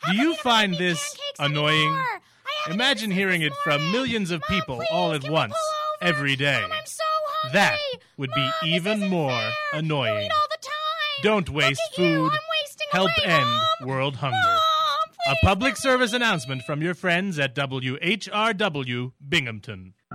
Do you find this pancakes annoying? anymore. I haven't Imagine eaten hearing this it from morning. millions of Mom, people please, all at give me once, pullover. every day. Mom, I'm so hungry. That would be Mom, this even isn't more fair. annoying. You eat all the time. Don't waste Look at you. food. I'm wasting Help away, end Mom. world hunger. Mom, A please public give service announcement from your friends at WHRW Binghamton.